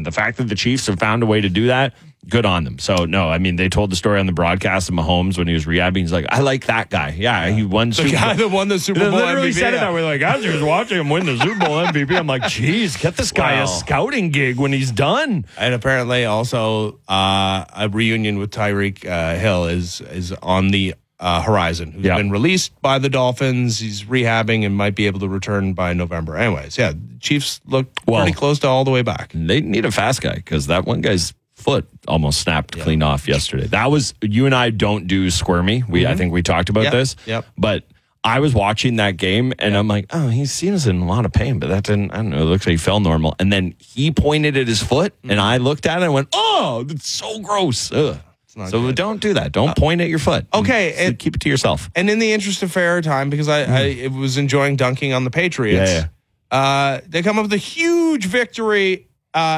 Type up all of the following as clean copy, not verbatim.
The fact that the Chiefs have found a way to do that, good on them. So, no, I mean, they told the story on the broadcast of Mahomes when he was rehabbing. He's like, I like that guy. Yeah, he won the guy that won the Super Bowl MVP. Literally MVP. said it that way. Like, as he was watching him win the Super Bowl MVP, I'm like, geez, get this guy a scouting gig when he's done. And apparently also a reunion with Tyreek Hill is on the horizon. Who's been released by the Dolphins. He's rehabbing and might be able to return by November. Anyways, yeah, Chiefs look pretty close to all the way back. They need a fast guy because that one guy's foot almost snapped clean off yesterday. That was, you and I don't do squirmy. I think we talked about this. But I was watching that game and I'm like, oh, he seems in a lot of pain, but that didn't, I don't know, it looks like he felt normal. And then he pointed at his foot and I looked at it and went, oh, that's so gross. Ugh. So good. Don't do that. Don't point at your foot. Okay. Keep it to yourself. And in the interest of fair time, because I was enjoying dunking on the Patriots, they come up with a huge victory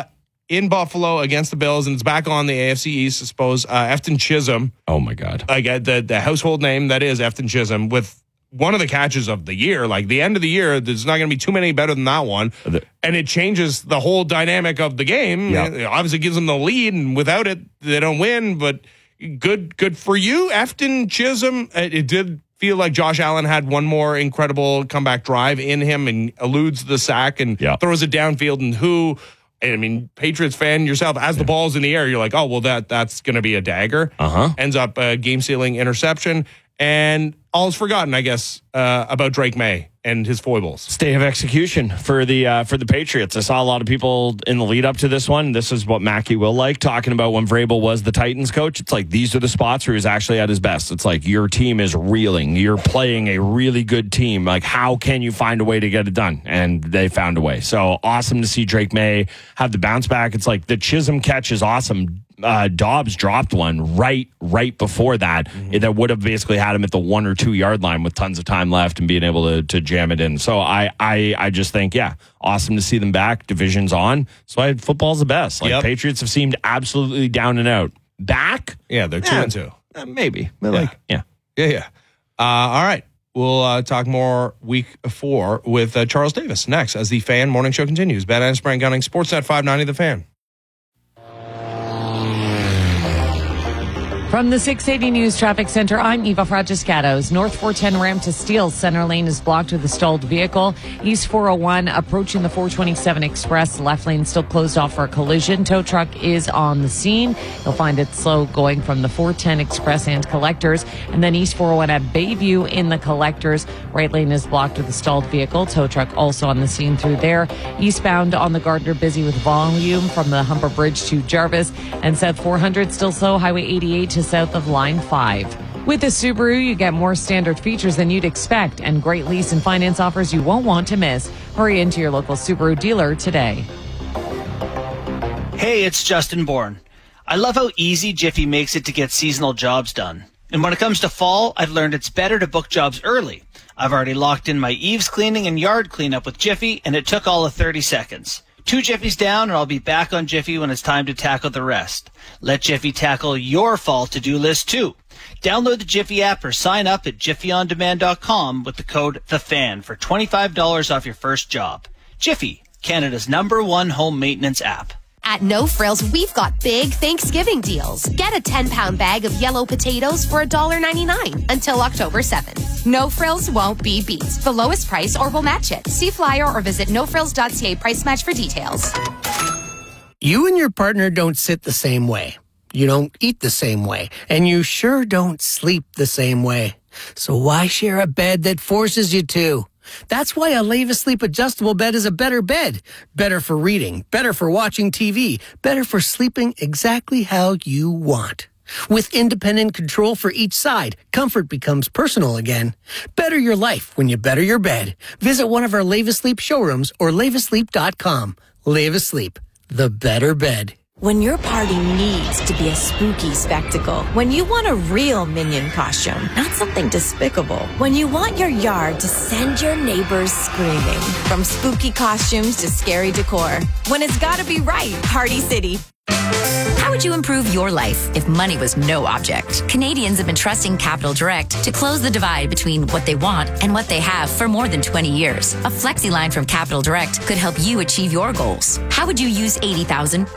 in Buffalo against the Bills, and it's back on the AFC East, I suppose. Efton Chisholm. Oh, my God. Like the household name that is Efton Chisholm with one of the catches of the year. Like the end of the year, there's not going to be too many better than that one. And it changes the whole dynamic of the game. It obviously gives them the lead, and without it, they don't win. But good for you, Efton Chisholm. It did feel like Josh Allen had one more incredible comeback drive in him and eludes the sack and throws it downfield. And I mean, Patriots fan yourself, as the ball's in the air, you're like, oh, well, that's going to be a dagger. Ends up a game-sealing interception. And all's forgotten, I guess, about Drake May and his foibles. Stay of execution for the Patriots. I saw a lot of people in the lead up to this one. This is what Mackie will like, talking about when Vrabel was the Titans coach. It's like, these are the spots where he's actually at his best. It's like, your team is reeling. You're playing a really good team. Like, how can you find a way to get it done? And they found a way. So awesome to see Drake May have the bounce back. It's like the Chisholm catch is awesome. Dobbs dropped one right before that that would have basically had him at the 1 or 2 yard line with tons of time left and being able to jam it in. So I just think, awesome to see them back. Division's on. That's why football's the best. Like Patriots have seemed absolutely down and out. Back? Yeah, they're 2-2. Maybe. But all right. We'll talk more week 4 with Charles Davis next as the Fan Morning Show continues. Ben Ennis, Brent Gunning, Sportsnet 590, The Fan. From the 680 News Traffic Center, I'm Eva Fragiscatos. North 410 ramp to Steele Center Lane is blocked with a stalled vehicle. East 401 approaching the 427 Express. Left lane still closed off for a collision. Tow truck is on the scene. You'll find it slow going from the 410 Express and Collectors. And then East 401 at Bayview in the Collectors. Right lane is blocked with a stalled vehicle. Tow truck also on the scene through there. Eastbound on the Gardner busy with volume from the Humber Bridge to Jarvis. And South 400 still slow. Highway 88 to south of Line 5. With a Subaru, you get more standard features than you'd expect and great lease and finance offers you won't want to miss. Hurry into your local Subaru dealer today. Hey, it's Justin Bourne. I love how easy Jiffy makes it to get seasonal jobs done. And when it comes to fall, I've learned it's better to book jobs early. I've already locked in my eaves cleaning and yard cleanup with Jiffy, and it took all of 30 seconds. 2 Jiffies down, and I'll be back on Jiffy when it's time to tackle the rest. Let Jiffy tackle your fall to-do list, too. Download the Jiffy app or sign up at jiffyondemand.com with the code THEFAN for $25 off your first job. Jiffy, Canada's #1 home maintenance app. At No Frills, we've got big Thanksgiving deals. Get a 10-pound bag of yellow potatoes for $1.99 until October 7th. No Frills won't be beat. The lowest price or we'll match it. See flyer or visit nofrills.ca price match for details. You and your partner don't sit the same way. You don't eat the same way. And you sure don't sleep the same way. So why share a bed that forces you to? That's why a Leva Sleep adjustable bed is a better bed. Better for reading, better for watching TV, better for sleeping exactly how you want. With independent control for each side, comfort becomes personal again. Better your life when you better your bed. Visit one of our Leva Sleep showrooms or levasleep.com. Leva Sleep, the better bed. When your party needs to be a spooky spectacle. When you want a real Minion costume, not something despicable. When you want your yard to send your neighbors screaming. From spooky costumes to scary decor. When it's gotta be right, Party City. How would you improve your life if money was no object? Canadians have been trusting Capital Direct to close the divide between what they want and what they have for more than 20 years. A flexi line from Capital Direct could help you achieve your goals. How would you use $80,000